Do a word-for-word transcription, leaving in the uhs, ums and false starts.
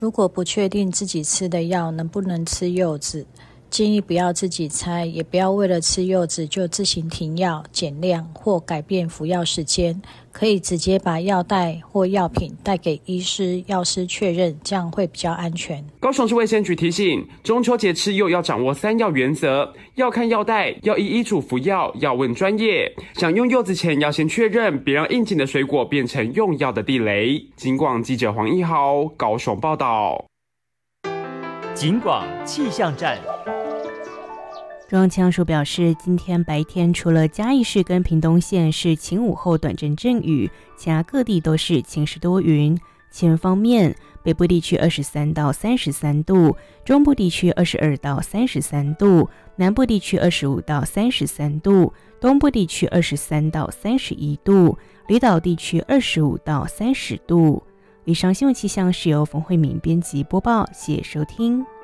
如果不确定自己吃的药能不能吃柚子，建议不要自己猜，也不要为了吃柚子就自行停药、减量或改变服药时间，可以直接把药袋或药品带给医师、药师确认，这样会比较安全。 高雄市卫生局提醒，中秋节吃柚要掌握三要原则，要看药袋，要依医嘱服药，要问专业。想用柚子前要先确认，别让应景的水果变成用药的地雷。警广记者黄一豪高雄报道。 警广气象站。 中央气象署表示，今天白天除了嘉义市跟屏东县是晴午后短阵阵雨，其他各地都是晴时多云。气温方面，北部地区二十三到三十三度，中部地区二十二到三十三度，南部地区二十五到三十三度，东部地区二十三到三十一度，离岛地区二十五到三十度。以上新闻气象是由冯慧敏编辑播报，谢谢收听。